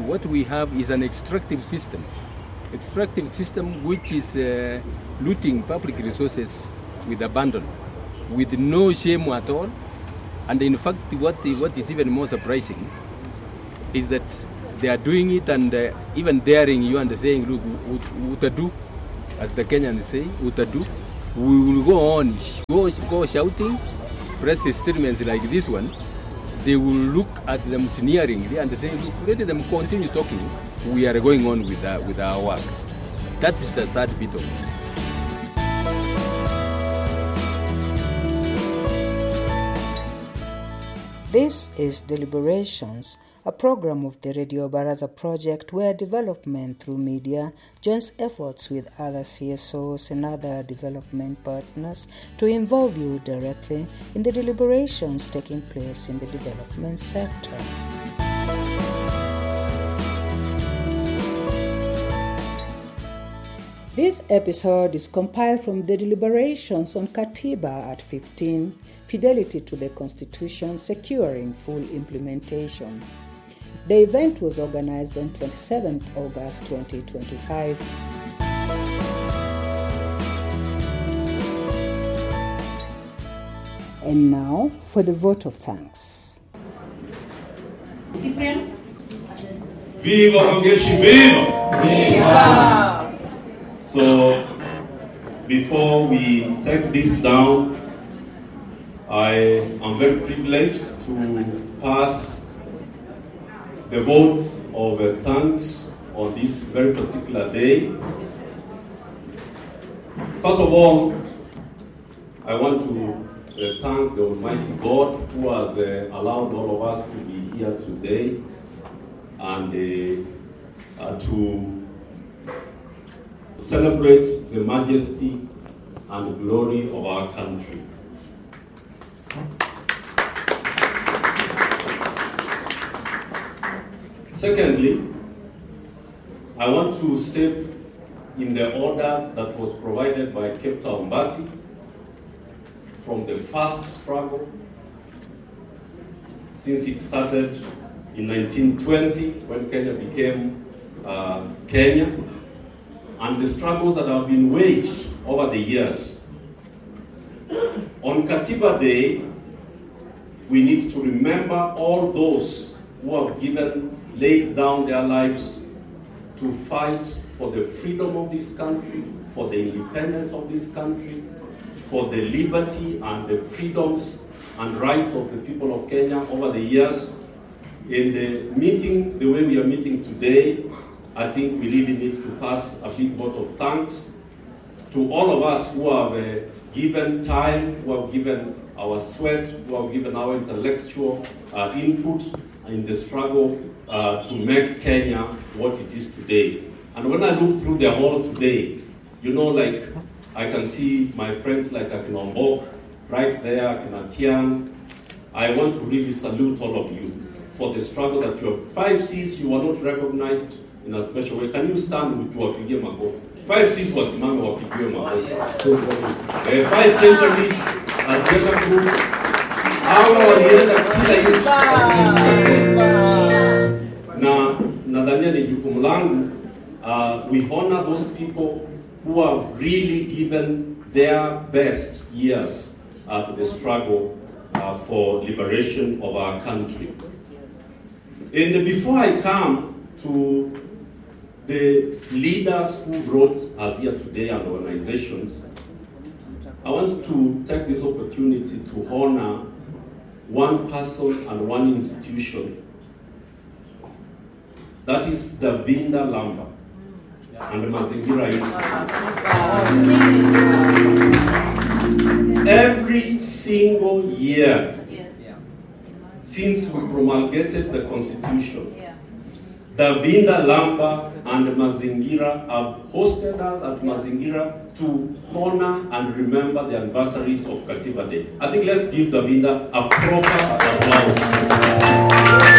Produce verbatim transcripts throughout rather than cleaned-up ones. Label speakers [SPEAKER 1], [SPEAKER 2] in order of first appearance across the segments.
[SPEAKER 1] What we have is an extractive system. Extractive system which is uh, looting public resources with abandon, with no shame at all. And in fact, what, what is even more surprising is that they are doing it and uh, even daring you and saying, look, utadu, as the Kenyans say, utadu. We will go on, go, go shouting, press statements like this one. They will look at them sneeringly and say, look, let them continue talking. We are going on with our, with our work. That is the sad bit of it.
[SPEAKER 2] This is Deliberations, a program of the Radio Baraza project where development through media joins efforts with other C S Os and other development partners to involve you directly in the deliberations taking place in the development sector. This episode is compiled from the deliberations on Katiba at fifteen, Fidelity to the Constitution, Securing Full Implementation. The event was organized on twenty-seventh of August twenty twenty-five. And now for the vote of thanks.
[SPEAKER 3] Cyprian?
[SPEAKER 4] Viva Wangeshi, viva!
[SPEAKER 3] Viva!
[SPEAKER 4] So, before we take this down, I am very privileged to pass the vote of uh, thanks on this very particular day. First of all, I want to uh, thank the Almighty God who has uh, allowed all of us to be here today and uh, uh, to celebrate the majesty and glory of our country. Secondly, I want to step in the order that was provided by Kepta Umbati from the first struggle since it started in nineteen twenty when Kenya became uh, Kenya, and the struggles that have been waged over the years. On Katiba Day, we need to remember all those who have given laid down their lives to fight for the freedom of this country, for the independence of this country, for the liberty and the freedoms and rights of the people of Kenya over the years. In the meeting, the way we are meeting today, I think we really need to pass a big vote of thanks to all of us who have uh, given time, who have given our sweat, who have given our intellectual uh, input in the struggle uh, to make Kenya what it is today. And when I look through the hall today, you know, like I can see my friends like Akinombo right there, Akinatian. I want to really salute all of you for the struggle that you have. Five C's you are not recognized in a special way. Can you stand with wapigie makofi? Five C's wasimame wapigie makofi. Eh, five centuries as Kenya group. Hawa walienda kila nchi. Na nadhania ni jukumu langu. Uh, we honor those people who have really given their best years uh, to the struggle uh, for liberation of our country. And before I come to the leaders who brought us here today and organizations, I want to take this opportunity to honor one person and one institution. That is Davinda Lamba and the Mazingira Institute. Every single year since we promulgated the Constitution, Davinda Lamba and Mazingira have hosted us at Mazingira to honor and remember the anniversaries of Katiba Day. I think let's give Davinda a proper applause.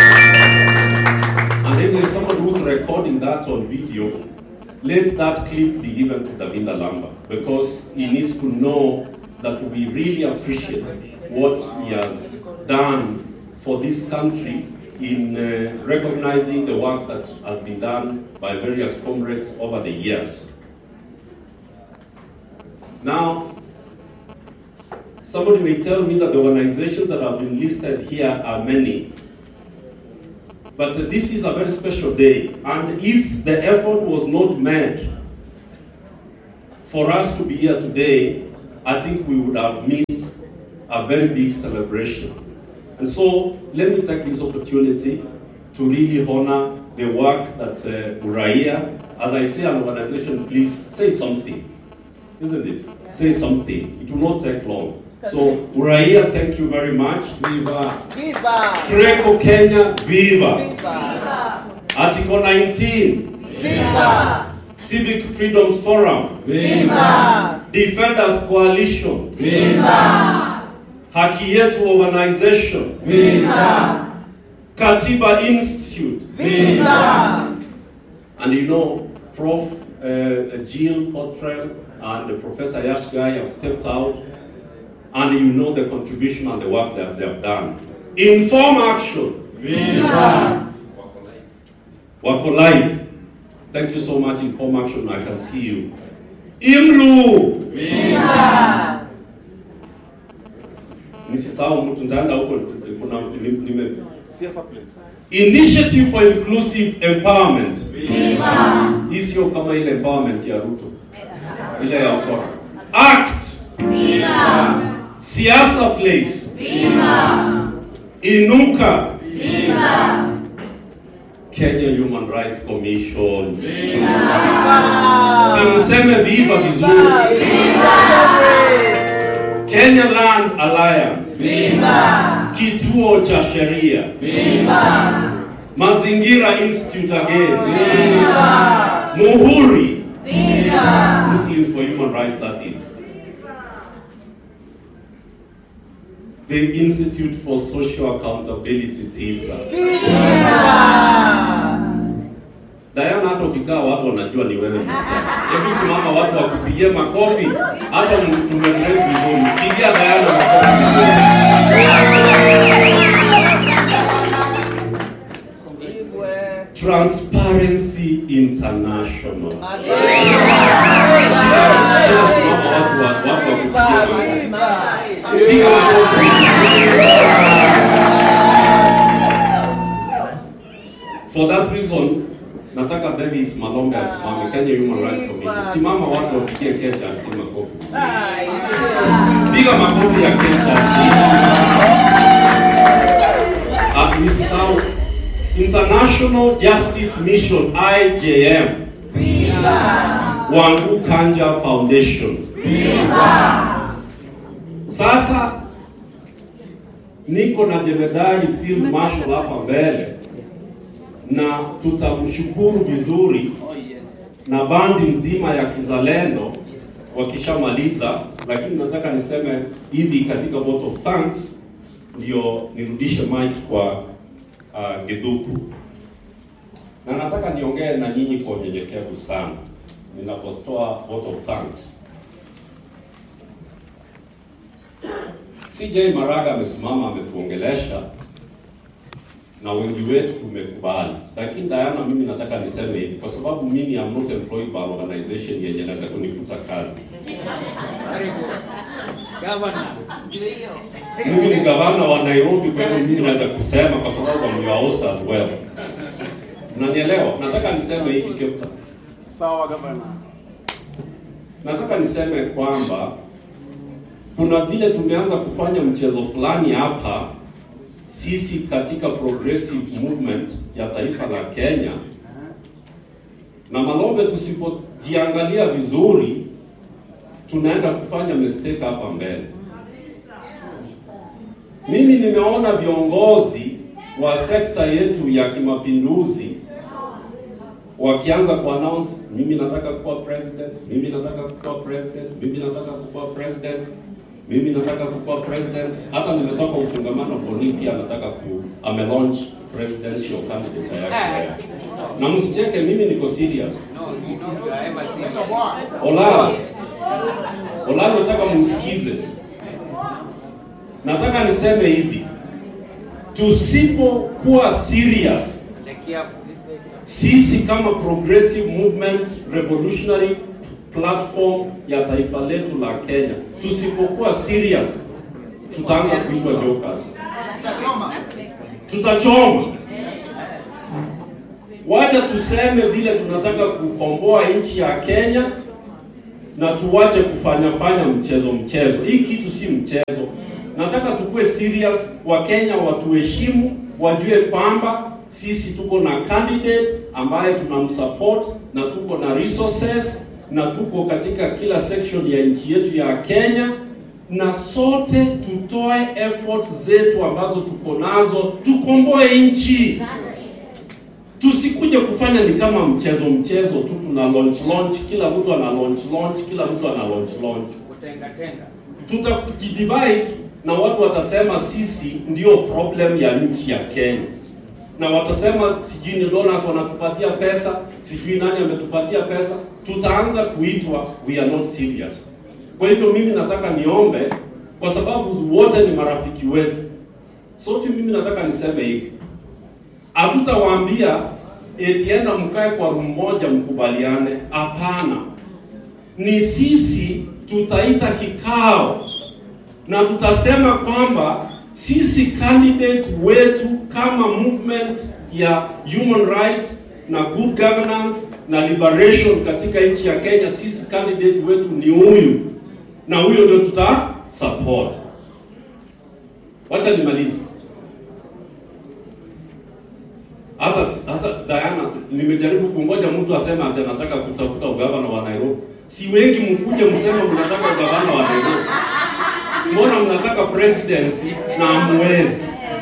[SPEAKER 4] And if there's someone who's recording that on video, let that clip be given to Davinda Lamba, because he needs to know that we really appreciate what he has done for this country in uh, recognizing the work that has been done by various comrades over the years. Now, somebody may tell me that the organizations that have been listed here are many, but uh, this is a very special day, and if the effort was not made for us to be here today, I think we would have missed a very big celebration. And so, let me take this opportunity to really honor the work that uh, Uraia, as I say an organization, please say something, isn't it? Say something. It will not take long. So, Uraia, thank you very much. Viva!
[SPEAKER 3] Viva!
[SPEAKER 4] Creco Kenya, viva!
[SPEAKER 3] Viva!
[SPEAKER 4] Article nineteen.
[SPEAKER 3] Viva!
[SPEAKER 4] Civic Freedoms Forum.
[SPEAKER 3] Viva!
[SPEAKER 4] Defenders Coalition.
[SPEAKER 3] Viva!
[SPEAKER 4] Haki Yetu Organization.
[SPEAKER 3] Viva!
[SPEAKER 4] Katiba Institute.
[SPEAKER 3] Viva!
[SPEAKER 4] And you know, Prof Uh, Jill Cottrell and uh, Professor Yash Guy have stepped out, and you know the contribution and the work that they have done. Inform Action.
[SPEAKER 3] Viva!
[SPEAKER 4] Wako Live. Thank you so much, Inform Action. I can see you. Imlu.
[SPEAKER 3] Viva!
[SPEAKER 4] Nisisahau mtu ndanda huko kuna nime
[SPEAKER 5] Siasa place.
[SPEAKER 4] Initiative for Inclusive Empowerment.
[SPEAKER 3] Viva!
[SPEAKER 4] Hii sio kama ile empowerment ya Ruto. Ile ya Ukora. Act.
[SPEAKER 3] Viva!
[SPEAKER 4] Siasa place.
[SPEAKER 3] Viva!
[SPEAKER 4] Inuka.
[SPEAKER 3] Viva!
[SPEAKER 4] Kenya Human Rights Commission.
[SPEAKER 3] Viva!
[SPEAKER 4] Simseme viva vizuri.
[SPEAKER 3] Viva!
[SPEAKER 4] Kenya Land Alliance.
[SPEAKER 3] Viva!
[SPEAKER 4] Kituo cha Sheria.
[SPEAKER 3] Viva!
[SPEAKER 4] Mazingira Institute again.
[SPEAKER 3] Viva!
[SPEAKER 4] Muhuri.
[SPEAKER 3] Viva!
[SPEAKER 4] Muslims for Human Rights, that is. The Institute for Social Accountability, TISA.
[SPEAKER 3] Viva!
[SPEAKER 4] Diana, hata ukikaa watu wanajua ni wewe msema. Hebu simama watu wakupigie makofi. Hata tumemrefu vizuri. Pigia Diana makofi. Transparency International. For that reason, nataka Davis Malombe asimame, Kenya Human Rights Commission. Simama watu wapigie Kenya asima kofi. Piga makofi ya Kenya asima. Misisahau International Justice Mission I J M.
[SPEAKER 3] Viva!
[SPEAKER 4] Wangu Kanja Foundation.
[SPEAKER 3] Viva!
[SPEAKER 4] Sasa niko na Jemedari Field Marshal hapa mbele na tutamshukuru vizuri na bandi nzima ya kizalendo wakishamaliza, lakini nataka niseme hivi katika vote of thanks ndio nirudishe mic kwa uh, Geduku. Na nataka niongee na nyinyi kwa unyenyekevu sana ninapotoa vote of thanks. C J Maraga amesimama ametuongelesha na wengi wetu tumekubali. Lakini Diana, mimi nataka niseme hivi kwa sababu mimi am not employed by organization yenye inaweza kunifuta kazi.
[SPEAKER 3] Governor.
[SPEAKER 4] Mimi ni gavana wa Nairobi, kwa hiyo mimi naweza kusema kwa sababu I'm your host as well. Unanielewa? Nataka niseme hivi Captain.
[SPEAKER 5] Sawa governor.
[SPEAKER 4] Nataka niseme kwamba kuna vile tumeanza kufanya mchezo fulani hapa sisi katika progressive movement ya taifa la Kenya, na Malombe, tusipojiangalia vizuri tunaenda kufanya mistake hapa mbele. Mimi nimeona viongozi wa sekta yetu ya kimapinduzi wakianza kuannounce mimi nataka kuwa president, mimi nataka kuwa president, mimi nataka kuwa president, mimi nataka kuwa president. Hata nimetoka ufungamano Boniki anataka ku ame launch presidential candidate yake. Na msicheke, mimi niko serious.
[SPEAKER 3] No, you know you are ever serious.
[SPEAKER 4] Ola. Ola, nataka msikize. Nataka niseme hivi. tusipokuwa serious, sisi kama progressive movement, revolutionary platform ya taifa letu la Kenya, tusipokuwa serious, tutaanza kuitwa jokers. Tutachoma. Wacha tuseme vile tunataka kukomboa nchi ya Kenya, na tuwache kufanya fanya mchezo mchezo. Hii kitu si mchezo. Nataka tukue serious, wa Kenya watuheshimu, wajue kwamba sisi tuko na candidate ambaye tunamsupport, na tuko na resources, na tuko katika kila section ya nchi yetu ya Kenya, na sote tutoe efforts zetu ambazo tuko nazo tukomboe nchi. Tusikuje kufanya ni kama mchezo mchezo tu, tuna launch launch, kila mtu ana launch launch, kila mtu ana launch launch. Kutenga tenga. Tutakujidivide na watu watasema sisi ndio problem ya nchi ya Kenya. Na watasema sijui ni donors wanatupatia pesa, sijui nani ametupatia pesa. Tutaanza kuitwa we are not serious. Kwa hivyo mimi nataka niombe, kwa sababu wote ni marafiki wetu. Sote mimi nataka niseme hivi. Hatutawaambia etienda mkae kwa room moja mkubaliane. Hapana. Ni sisi tutaita kikao na tutasema kwamba sisi candidate wetu kama movement ya human rights na good governance na liberation katika nchi ya Kenya, sisi candidate wetu ni huyu, na huyo ndio tuta support. Wacha nimalize. Hata hasa Diana, nimejaribu kungoja mtu aseme ati anataka kutafuta ugavana wa Nairobi. Si wengi mkuje mseme mnataka ugavana wa Nairobi. Mbona mnataka presidency na hamwezi?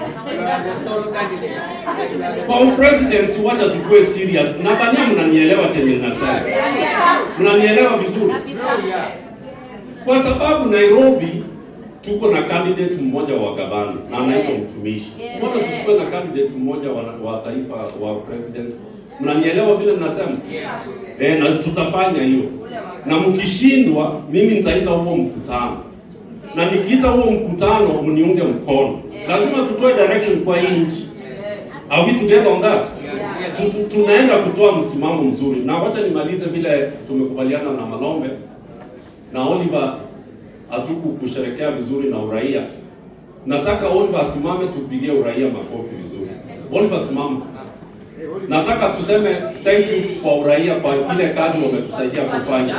[SPEAKER 4] Kwa presidency wacha tukue serious. Nadhani mnanielewa tena ninasema. Mnanielewa vizuri? Kwa sababu Nairobi tuko na candidate mmoja wa gavana na anaitwa Mtumishi. Mbona tusikuwe na candidate mmoja wa, wa taifa wa presidency? Mnanielewa vile ninasema? Eh, na tutafanya hiyo. Na mkishindwa mimi nitaita huo mkutano. Na nikiita huo mkutano mniunge mkono. Lazima tutoe direction kwa hii nchi. Are we together on that? Tunaenda kutoa msimamo mzuri. Na wacha nimalize vile tumekubaliana na Malombe na Oliver atuku kusherekea vizuri na uraia. Nataka Oliver simame tupigie uraia makofi vizuri. Oliver simama. Nataka tuseme thank you kwa uraia kwa ile kazi wametusaidia kufanya.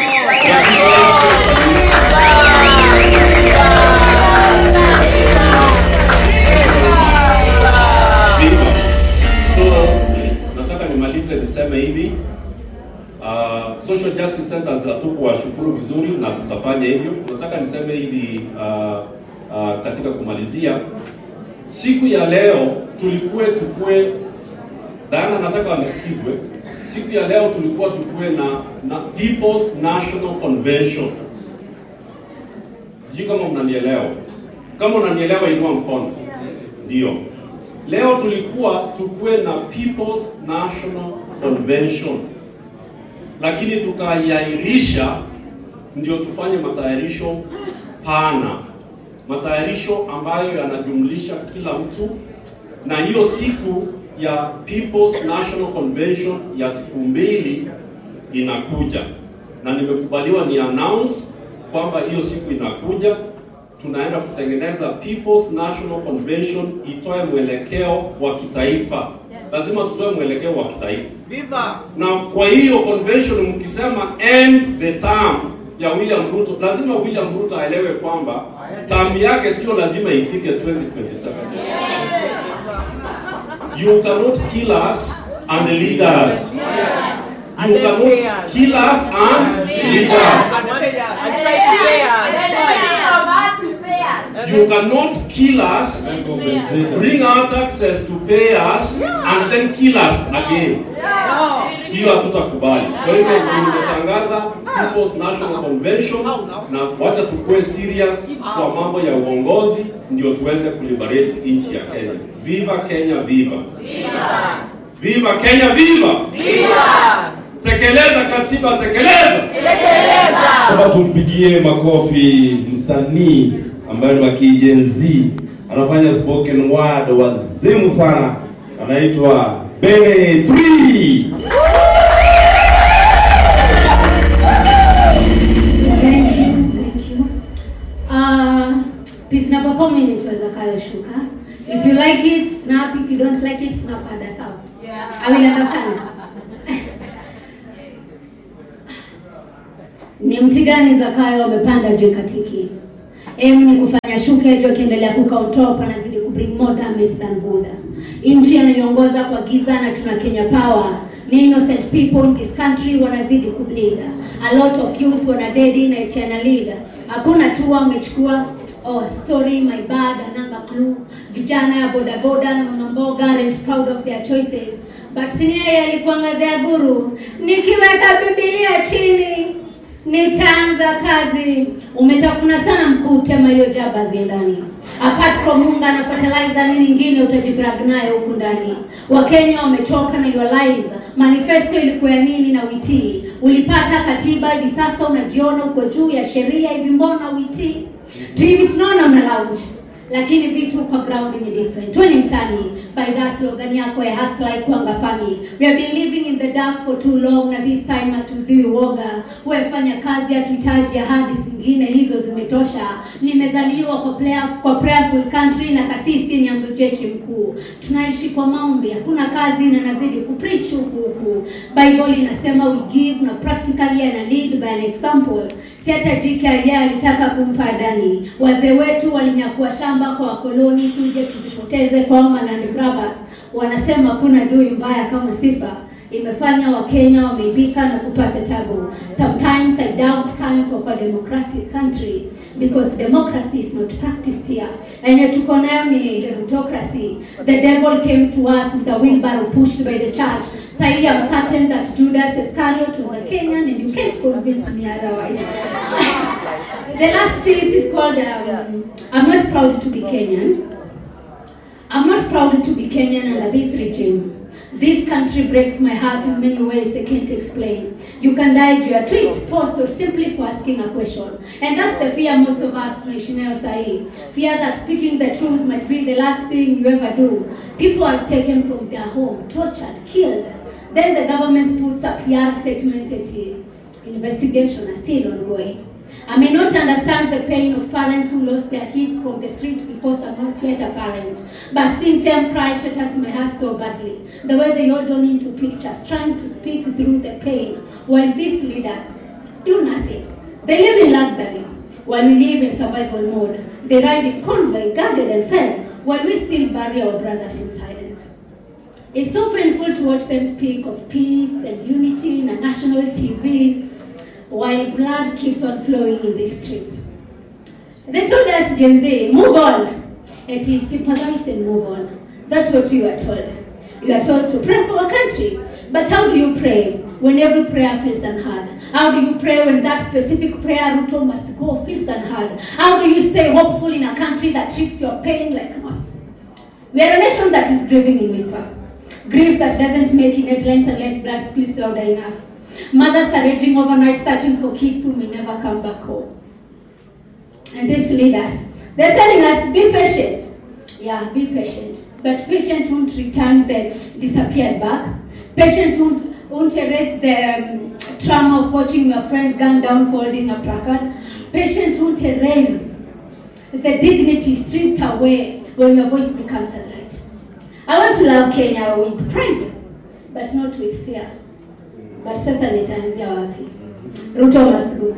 [SPEAKER 4] So nataka nimalize niseme hivi. Uh, social justice centers atuku washukuru vizuri na tutafanya hivyo. Nataka niseme hivi uh, uh, katika kumalizia, siku ya leo tulikuwa tukue Diana, nataka wanisikizwe. Siku ya leo tulikuwa tukue na, na People's National Convention. Sijui kama mnanielewa. Kama unanielewa inua mkono. Ndio. Leo tulikuwa tukue na People's National Convention. Lakini tukaiahirisha ndio tufanye matayarisho pana. Matayarisho ambayo yanajumlisha kila mtu, na hiyo siku ya People's National Convention ya siku mbili inakuja. Na nimekubaliwa ni announce kwamba hiyo siku inakuja. Tunaenda kutengeneza People's National Convention itoe mwelekeo wa kitaifa. Lazima tutoe mwelekeo wa kitaifa. Viva! Na kwa hiyo convention mkisema end the term ya William Ruto, lazima William Ruto aelewe kwamba term yake sio lazima ifike twenty twenty-seven. Yes. You cannot kill us and lead us. Yes. You cannot kill us and lead us. You cannot kill us, bring our taxes to pay us, and then kill us again. Hiyo hatutakubali. Kwa hivyo tumetangaza People's National Convention, na wacha tukue serious kwa mambo ya uongozi ndio tuweze kuliberate nchi ya Kenya. Viva Kenya, viva! Viva! Viva Kenya, viva! Viva! Tekeleza katiba, tekeleza! Tekeleza!
[SPEAKER 6] Kama tumpigie makofi msanii ambaye ni wa Gen Z anafanya spoken word wazimu sana, anaitwa Bene three.
[SPEAKER 7] Thank you, thank you. Uh, piece na performing it was Zakayo Shuka. If you like it, snap. If you don't like it, snap others out. Yeah. I will understand. Ni mti gani Zakayo wamepanda juu katiki? Emu ni kufanya Shuka juu akiendelea kuka on top, anazidi kubring more damage than good. Inchi anaiongoza kwa giza na tuna Kenya power. Ni innocent people in this country wanazidi kubleed. A lot of youth wana dead in a channel leader. Hakuna tu wamechukua, oh sorry my bad, another clue. Vijana ya boda boda na mama mboga aren't proud of their choices. But senior alikuanga their guru. Nikiweka Biblia chini nitaanza kazi. Umetafuna sana mkuu, tema hiyo jaba ziendani. Apart from unga na fertilizer, nini nyingine utajibrag nayo huku ndani? Wakenya wamechoka na your lies. Manifesto ilikuwa nini na witi? Ulipata katiba hivi sasa unajiona uko juu ya sheria, hivi mbona witi? Hivi tunaona mna lounge, lakini vitu kwa ground ni different. Tweni mtani, by that slogan yako ya hustle ikuanga funny. We have been living in the dark for too long, na this time hatuziwi woga. Wefanya kazi hatuhitaji ahadi zingine, hizo zimetosha. Nimezaliwa kwa player, kwa prayerful country na kasisi ni amri jeshi mkuu. Tunaishi kwa maombi, hakuna kazi na nazidi kupreach huku. Bible inasema we give, na practically ana lead by an example. Si hata jike yeye alitaka kumpa Dani. Wazee wetu walinyakua shamba kwa wakoloni, tuje tuzipoteze kwa land grabbers. Wanasema kuna dui mbaya kama sifa imefanya Wakenya wameibika na kupata tabu. Sometimes I doubt kani kwa democratic country, because democracy is not practiced here. And yet tuko nayo ni autocracy. The devil came to us with a wheelbarrow pushed by the church. So I am certain that Judas Iscariot was a Kenyan, and you can't convince me otherwise. The last piece is called um, I'm not proud to be Kenyan. I'm not proud to be Kenyan under this regime. This country breaks my heart in many ways I can't explain. You can die to your tweet, post, or simply for asking a question. And that's the fear most of us tunaishi nayo sahi. Fear that speaking the truth might be the last thing you ever do. People are taken from their home, tortured, killed. Then the government puts a P R statement that investigation is still ongoing. I may not understand the pain of parents who lost their kids from the street because I'm not yet a parent. But seeing them cry shatters my heart so badly. The way they hold on into pictures, trying to speak through the pain, while these leaders do nothing. They live in luxury, while we live in survival mode. They ride in convoy, guarded and fed, while we still bury our brothers in silence. It's so painful to watch them speak of peace and unity in a national T V, while blood keeps on flowing in the streets. They told us, Gen Z, move on. It is sympathize and move on. That's what you are told. You are told to pray for our country. But how do you pray when every prayer feels unheard? How do you pray when that specific prayer Ruto must go feels unheard? How do you stay hopeful in a country that treats your pain like noise? We are a nation that is grieving in whisper. Grief that doesn't make headlines unless blood spills louder enough. Mothers are raging overnight searching for kids who may never come back home. And these leaders, they're telling us, be patient. Yeah, be patient. But patient won't return the disappeared back. Patient won't, won't erase the um, trauma of watching your friend gunned down folding a placard. Patient won't erase the dignity stripped away when your voice becomes a threat. I want to love Kenya with pride, but not with fear. But sasa nitaanzia wapi? Ruto must go.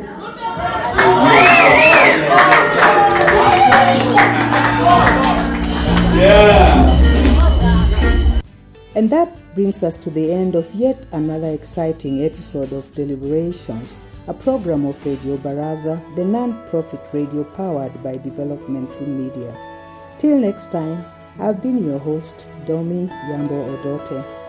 [SPEAKER 6] Yeah.
[SPEAKER 2] And that brings us to the end of yet another exciting episode of Deliberations, a program of Radio Baraza, the non-profit radio powered by Development Through Media. Till next time, I've been your host, Domi Yambo Odote.